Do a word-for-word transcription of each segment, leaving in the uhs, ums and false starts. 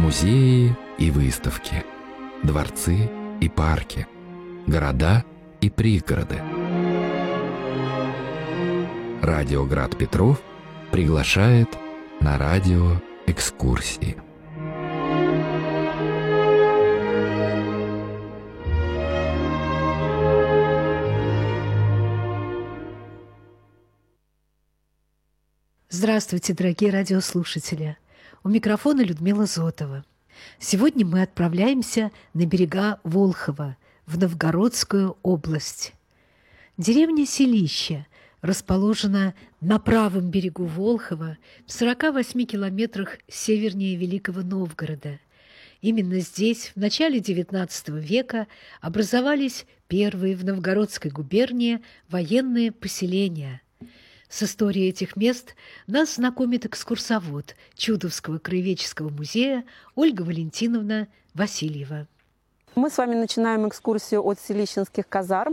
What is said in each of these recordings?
Музеи и выставки, дворцы и парки, города и пригороды. Радио Град Петров приглашает на радиоэкскурсии. Здравствуйте, дорогие радиослушатели! У микрофона Людмила Зотова. Сегодня мы отправляемся на берега Волхова, в Новгородскую область. Деревня Селище расположена на правом берегу Волхова, в сорока восьми километрах севернее Великого Новгорода. Именно здесь в начале девятнадцатого века образовались первые в Новгородской губернии военные поселения. С историей этих мест нас знакомит экскурсовод Чудовского краеведческого музея Ольга Валентиновна Васильева. Мы с вами начинаем экскурсию от Селищенских казарм.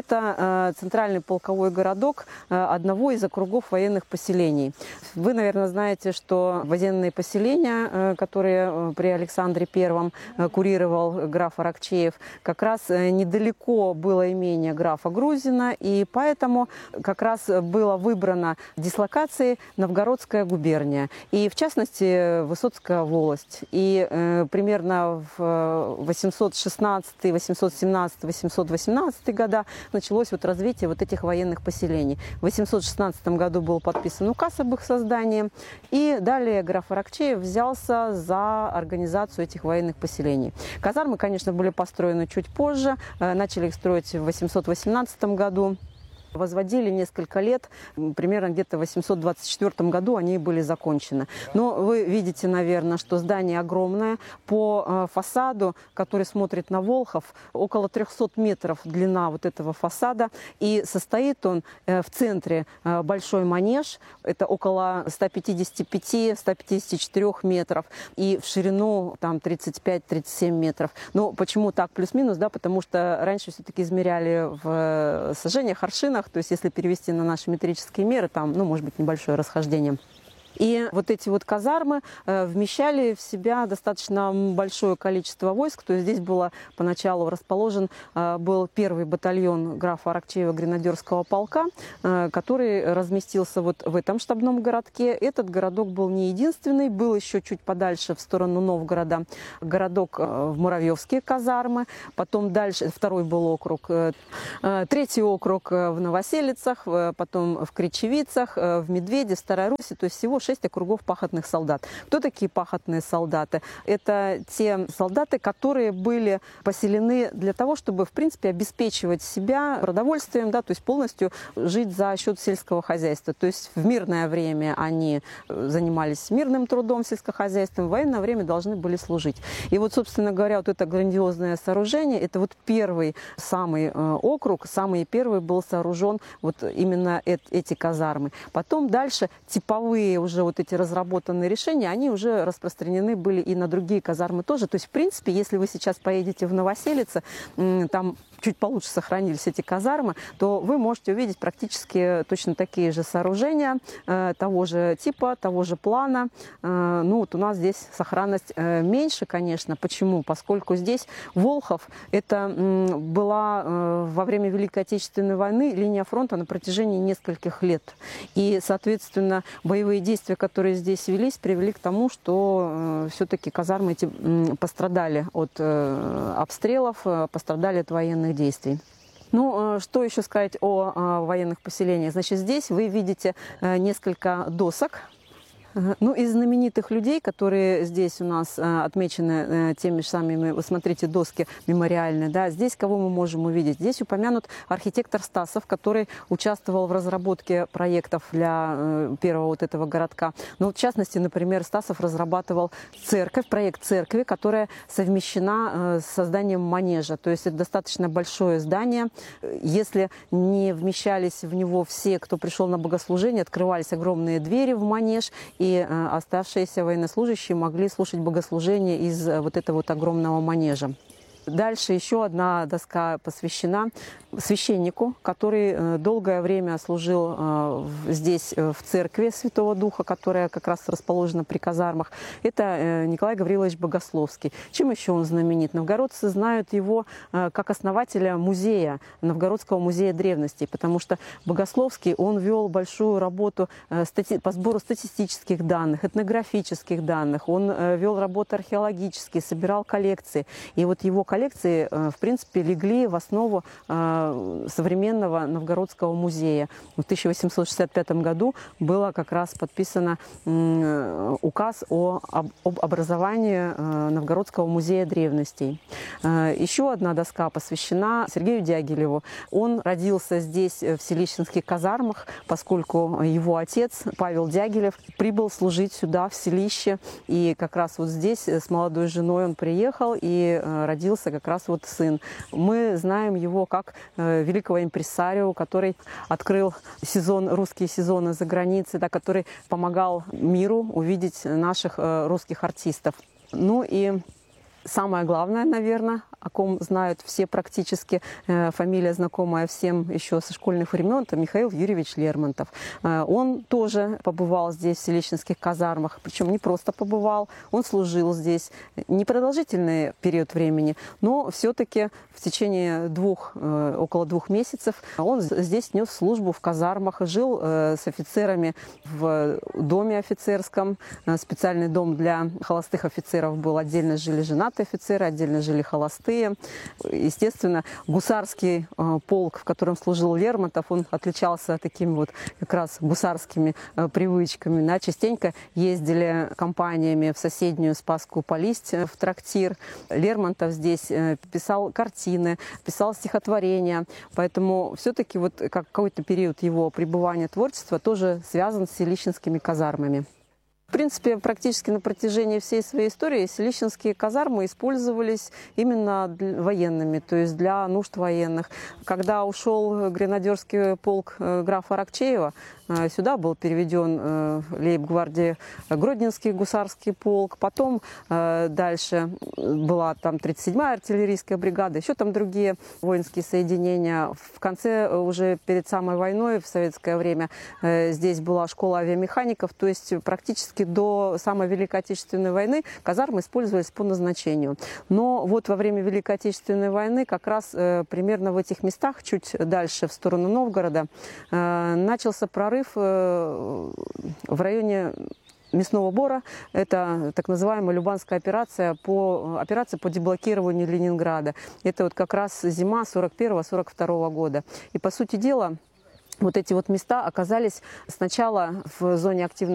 Это э, центральный полковой городок э, одного из округов военных поселений. Вы, наверное, знаете, что военные поселения, э, которые э, при Александре Первом э, курировал граф Аракчеев, как раз э, недалеко было имение графа Грузина, и поэтому как раз было выбрано дислокацией Новгородская губерния, и в частности Высоцкая волость. И э, примерно в восемьсот шестнадцатый, восемьсот семнадцатый, восемьсот восемнадцатый года началось вот развитие вот этих военных поселений. В восемьсот шестнадцатом году был подписан указ об их создании, и далее граф Аракчеев взялся за организацию этих военных поселений. Казармы, конечно, были построены чуть позже, начали их строить в восемьсот восемнадцатом году. Возводили несколько лет, примерно где-то в восемьсот двадцать четвёртом году они были закончены. Но вы видите, наверное, что здание огромное. По фасаду, который смотрит на Волхов, около трёхсот метров длина вот этого фасада. И состоит он в центре большой манеж, это около ста пятидесяти пяти — ста пятидесяти четырёх метров. И в ширину там тридцать пять — тридцать семь метров. Но почему так плюс-минус? Да, потому что раньше все-таки измеряли в сажениях, аршинах. То есть, если перевести на наши метрические меры, там, ну, может быть, небольшое расхождение. И вот эти вот казармы э, вмещали в себя достаточно большое количество войск. То есть здесь было поначалу расположен э, был первый батальон графа Аракчеева гренадерского полка, э, который разместился вот в этом штабном городке. Этот городок был не единственный, был еще чуть подальше в сторону Новгорода городок э, в Муравьевские казармы, потом дальше второй был округ, э, э, третий округ э, в Новоселицах, э, потом в Кричевицах, э, в Медведе, в Старой Руси, то есть всего шесть округов пахотных солдат. Кто такие пахотные солдаты? Это те солдаты, которые были поселены для того, чтобы, в принципе, обеспечивать себя продовольствием, да, то есть полностью жить за счет сельского хозяйства. То есть в мирное время они занимались мирным трудом, сельскохозяйством, в военное время должны были служить. И вот, собственно говоря, вот это грандиозное сооружение, это вот первый самый э, округ, самый первый был сооружен вот именно э эти казармы. Потом дальше типовые уже Уже вот эти разработанные решения, они уже распространены были и на другие казармы тоже. То есть, в принципе, если вы сейчас поедете в Новоселице, там чуть получше сохранились эти казармы, то вы можете увидеть практически точно такие же сооружения, э, того же типа, того же плана. Э, ну, вот у нас здесь сохранность э, меньше, конечно. Почему? Поскольку здесь Волхов, это э, была э, во время Великой Отечественной войны линия фронта на протяжении нескольких лет. И, соответственно, боевые действия, которые здесь велись, привели к тому, что э, все-таки казармы эти э, пострадали от э, обстрелов, э, пострадали от военных действий. Ну, что еще сказать о, о военных поселениях? Значит, здесь вы видите э, несколько досок. Ну, из знаменитых людей, которые здесь у нас а, отмечены а, теми же самыми, вы смотрите, доски мемориальные, да, здесь кого мы можем увидеть? Здесь упомянут архитектор Стасов, который участвовал в разработке проектов для а, первого вот этого городка. Ну, в частности, например, Стасов разрабатывал церковь, проект церкви, которая совмещена а, с созданием манежа. То есть это достаточно большое здание. Если не вмещались в него все, кто пришел на богослужение, открывались огромные двери в манеж, и оставшиеся военнослужащие могли слушать богослужение из вот этого вот огромного манежа. Дальше еще одна доска посвящена священнику, который долгое время служил здесь в церкви Святого Духа, которая как раз расположена при казармах. Это Николай Гаврилович Богословский. Чем еще он знаменит? Новгородцы знают его как основателя музея, Новгородского музея древностей, потому что Богословский, он вел большую работу по сбору статистических данных, этнографических данных, он вел работы археологические, собирал коллекции. И вот его коллекции, в принципе, легли в основу современного Новгородского музея. В тысяча восемьсот шестьдесят пятом году было как раз подписано указ о, об образовании Новгородского музея древностей. Еще одна доска посвящена Сергею Дягилеву. Он родился здесь, в Селищенских казармах, поскольку его отец, Павел Дягилев, прибыл служить сюда, в селище. И как раз вот здесь с молодой женой он приехал, и родился как раз вот сын. Мы знаем его как великого импресарио, который открыл сезон, русские сезоны за границей, да, который помогал миру увидеть наших русских артистов. Ну и самое главное, наверное, о ком знают все практически, фамилия знакомая всем еще со школьных времен, это Михаил Юрьевич Лермонтов. Он тоже побывал здесь, в Селищенских казармах, причем не просто побывал, он служил здесь непродолжительный период времени, но все-таки в течение двух, около двух месяцев он здесь нес службу в казармах, жил с офицерами в доме офицерском, специальный дом для холостых офицеров был, отдельно жили женатые офицеры, отдельно жили холостые. Естественно, гусарский полк, в котором служил Лермонтов, он отличался такими вот как раз гусарскими привычками. Да, частенько ездили компаниями в соседнюю Спасскую Полисть, в трактир. Лермонтов здесь писал картины, писал стихотворения. Поэтому все-таки вот какой-то период его пребывания творчества тоже связан с Селищенскими казармами. В принципе, практически на протяжении всей своей истории Селищенские казармы использовались именно военными, то есть для нужд военных. Когда ушел гренадерский полк графа Аракчеева, сюда был переведен лейб-гвардии Гродненский гусарский полк, потом дальше была там тридцать седьмая артиллерийская бригада, еще там другие воинские соединения. В конце, уже перед самой войной, в советское время, здесь была школа авиамехаников, то есть практически до самой Великой Отечественной войны казармы использовались по назначению. Но вот во время Великой Отечественной войны как раз э, примерно в этих местах, чуть дальше в сторону Новгорода, э, начался прорыв э, в районе Мясного Бора. Это так называемая Любанская операция по, операция по деблокированию Ленинграда. Это вот как раз зима сорок первого — сорок второго года. И по сути дела, вот эти вот места оказались сначала в зоне активной